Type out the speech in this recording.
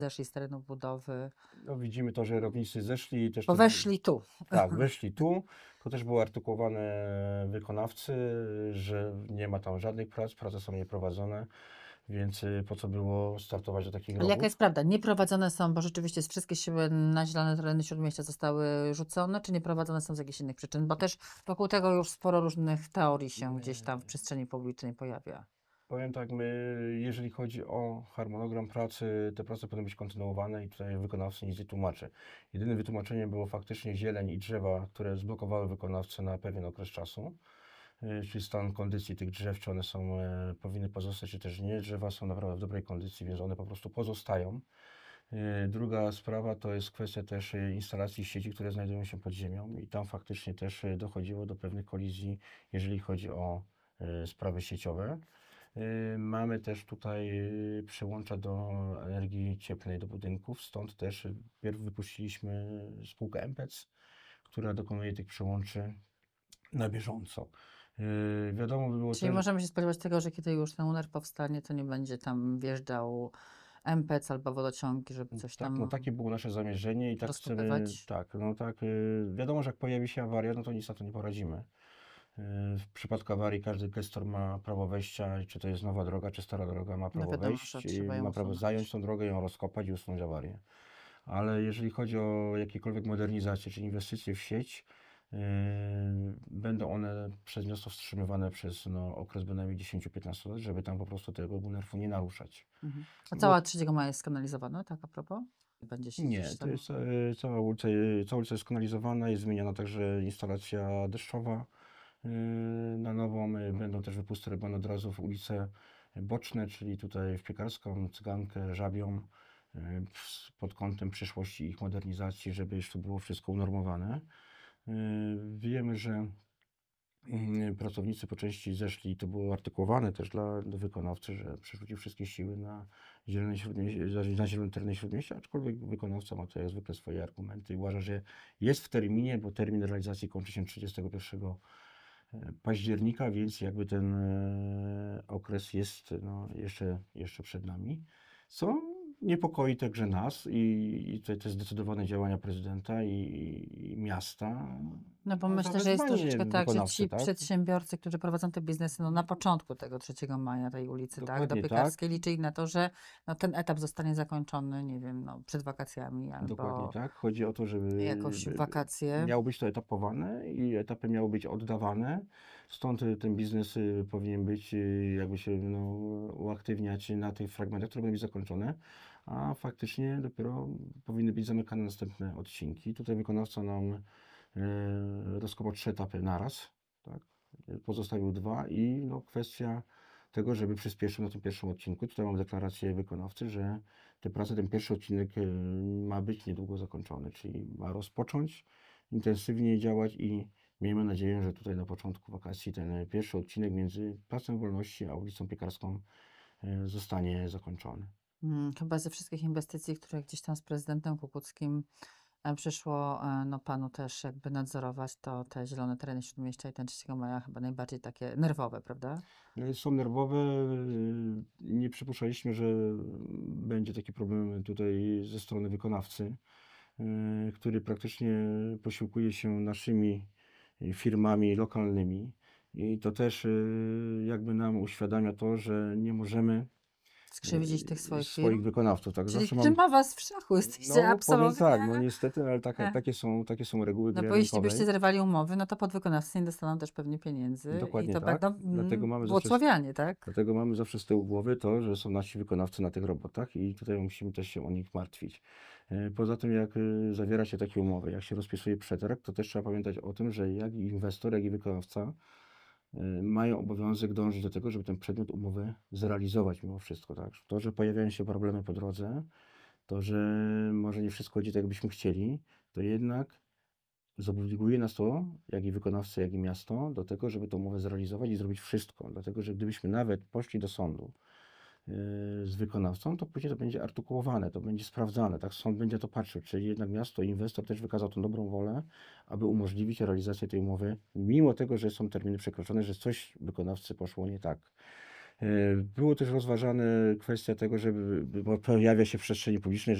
zeszli z terenów budowy, No, widzimy to, że rolnicy zeszli i też bo to, weszli tu. tak, weszli tu. To też było artykułowane wykonawcy, że nie ma tam żadnych prac, prace są nieprowadzone, więc po co było startować do takich Ale jaka robót? jest prawda? Nieprowadzone są, bo rzeczywiście wszystkie siły na zielone tereny Śródmieścia zostały rzucone, czy nieprowadzone są z jakichś innych przyczyn? Bo też wokół tego już sporo różnych teorii się gdzieś tam w przestrzeni publicznej pojawia. Powiem tak, jeżeli chodzi o harmonogram pracy, te prace powinny być kontynuowane i tutaj wykonawcy nic nie tłumaczy. Jedynym wytłumaczeniem było faktycznie zieleń i drzewa, które zblokowały wykonawcę na pewien okres czasu, czyli stan kondycji tych drzew, czy one są, powinny pozostać, czy też nie. Drzewa są naprawdę w dobrej kondycji, więc one po prostu pozostają. Druga sprawa to jest kwestia też instalacji sieci, które znajdują się pod ziemią i tam faktycznie też dochodziło do pewnych kolizji, jeżeli chodzi o sprawy sieciowe. Mamy też tutaj przyłącza do energii cieplnej do budynków, stąd też wpierw wypuściliśmy spółkę MPEC, która dokonuje tych przyłączy na bieżąco. Wiadomo było Czyli też, możemy się spodziewać tego, że kiedy już ten UNER powstanie, to nie będzie tam wjeżdżał MPC albo wodociągi, żeby coś tak, no tam takie było nasze zamierzenie i tak chcemy, rozkopywać. tak, no tak, wiadomo, że jak pojawi się awaria, no to nic na to nie poradzimy. W przypadku awarii każdy gestor ma prawo wejścia, czy to jest nowa droga, czy stara droga, ma No prawo wiadomo, wejść, że i trzeba ją ma prawo usunąć. zająć tą drogę, ją rozkopać i usunąć awarię. Ale jeżeli chodzi o jakiekolwiek modernizacje czy inwestycje w sieć, będą one przez miasto wstrzymywane przez okres bynajmniej 10-15 lat, żeby tam po prostu tego bunerfu nie naruszać. Mhm. A Bo cała 3 maja jest skanalizowana, tak a propos? Będzie się gdzieś nie, to tam... jest cała ulica jest skanalizowana, jest zmieniana także instalacja deszczowa na nową. Będą też wypusty robione od razu w ulice boczne, czyli tutaj w Piekarską, Cygankę, Żabią, pod kątem przyszłości ich modernizacji, żeby już to było wszystko unormowane. Wiemy, że pracownicy po części zeszli, to było artykułowane też do wykonawcy, że przerzucił wszystkie siły na zielone tereny Śródmieścia, aczkolwiek wykonawca ma to jak zwykle swoje argumenty i uważa, że jest w terminie, bo termin realizacji kończy się 31 października, więc jakby ten okres jest jeszcze przed nami. Co niepokoi także nas i te zdecydowane działania prezydenta i miasta No bo na myślę, że jest zawezwanie troszeczkę tak, że wykonawcy, ci tak? przedsiębiorcy, którzy prowadzą te biznesy na początku tego 3 maja, tej ulicy, tak, do Dokładnie tak. Piekarskiej, liczyli na to, że ten etap zostanie zakończony, nie wiem, przed wakacjami Dokładnie albo tak. Chodzi o to, żeby jakoś w wakacje. miało być to etapowane i etapy miały być oddawane. Stąd ten biznes powinien być, jakby się uaktywniać na tych fragmentach, które będą być zakończone, a faktycznie dopiero powinny być zamykane następne odcinki. Tutaj wykonawca nam rozkopał 3 etapy naraz, tak? Pozostawił 2 i kwestia tego, żeby przyspieszył na tym pierwszym odcinku. Tutaj mam deklarację wykonawcy, że te prace, ten pierwszy odcinek ma być niedługo zakończony, czyli ma rozpocząć intensywnie działać i miejmy nadzieję, że tutaj na początku wakacji ten pierwszy odcinek między Placem Wolności a ulicą Piekarską zostanie zakończony. Chyba ze wszystkich inwestycji, które gdzieś tam z prezydentem Kukuckim przyszło panu też jakby nadzorować, to te zielone tereny Śródmieścia i ten 3 maja chyba najbardziej takie nerwowe, prawda? Są nerwowe. Nie przypuszczaliśmy, że będzie taki problem tutaj ze strony wykonawcy, który praktycznie posiłkuje się naszymi firmami lokalnymi. I to też jakby nam uświadamia to, że nie możemy Skrzywdzić tych swoich swoich firm. wykonawców. Tak, Czyli zawsze mam. trzyma was w szachu, jesteście No, powiem tak, absolutnie... niestety, ale e, takie są reguły No gry bo jeśli rynkowej. byście zerwali umowy, no to podwykonawcy nie dostaną też pewnie pieniędzy i Dokładnie to tak. będą błogosławianie, tak? Dlatego mamy zawsze z tyłu głowy to, że są nasi wykonawcy na tych robotach i tutaj musimy też się o nich martwić. Poza tym, jak zawiera się takie umowy, jak się rozpisuje przetarg, to też trzeba pamiętać o tym, że jak i inwestor, jak i wykonawca mają obowiązek dążyć do tego, żeby ten przedmiot umowy zrealizować mimo wszystko. Tak? To, że pojawiają się problemy po drodze, to, że może nie wszystko idzie tak, jakbyśmy chcieli, to jednak zobliguje nas to, jak i wykonawcę, jak i miasto, do tego, żeby tę umowę zrealizować i zrobić wszystko. Dlatego, że gdybyśmy nawet poszli do sądu z wykonawcą, to później to będzie artykułowane, to będzie sprawdzane, tak? Sąd będzie to patrzył, czyli jednak miasto, inwestor też wykazał tą dobrą wolę, aby umożliwić realizację tej umowy, mimo tego, że są terminy przekroczone, że coś wykonawcy poszło nie tak. Było też rozważane kwestia tego, żeby, bo pojawia się w przestrzeni publicznej,